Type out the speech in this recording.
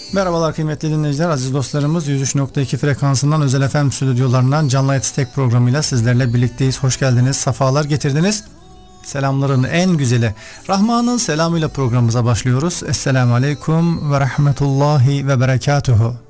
Merhabalar kıymetli dinleyiciler, aziz dostlarımız 103.2 frekansından Özel FM stüdyolarından Canlı Destek programıyla sizlerle birlikteyiz. Hoş geldiniz, sefalar getirdiniz. Selamların en güzeli Rahman'ın selamıyla programımıza başlıyoruz. Esselamu Aleyküm ve Rahmetullahi ve Berekatuhu.